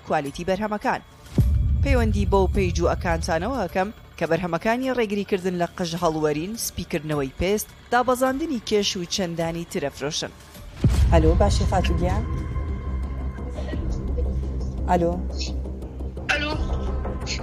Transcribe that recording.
کوالیتی بەرهەمەکان. پەیوەندی بەو پەیج و ئەکانتانەوە ئەکەم کە بەرهەمەکانی ڕێگریکردن لە قژ هەڵوەرین، سپیکردنەوەی پێست، دابەزاندنی کێش و چەندانی ترەفرۆشن. ئەلۆ باشی خاتوگیان؟ ئەلۆ